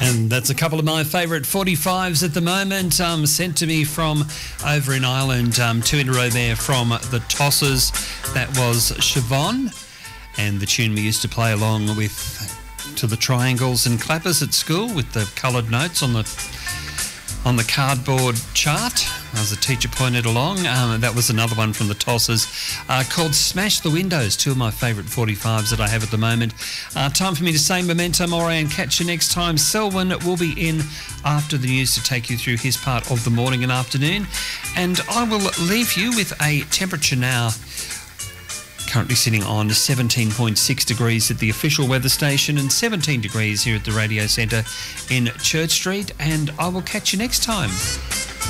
And that's a couple of my favourite 45s at the moment, sent to me from over in Ireland, two in a row there from the Tossers. That was Siobhan, and the tune we used to play along with to the triangles and clappers at school with the coloured notes on the cardboard chart, as the teacher pointed along. That was another one from the Tossers called Smash the Windows, two of my favourite 45s that I have at the moment. Time for me to say memento mori and catch you next time. Selwyn will be in after the news to take you through his part of the morning and afternoon. And I will leave you with a temperature now currently sitting on 17.6 degrees at the official weather station and 17 degrees here at the radio centre in Church Street. And I will catch you next time.